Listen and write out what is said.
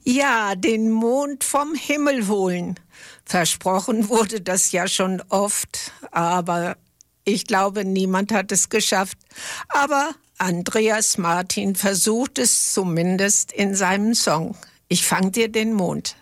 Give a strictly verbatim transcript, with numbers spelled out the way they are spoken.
Ja, den Mond vom Himmel holen. Versprochen wurde das ja schon oft, aber ich glaube, niemand hat es geschafft. Aber Andreas Martin versucht es zumindest in seinem Song. Ich fang dir den Mond.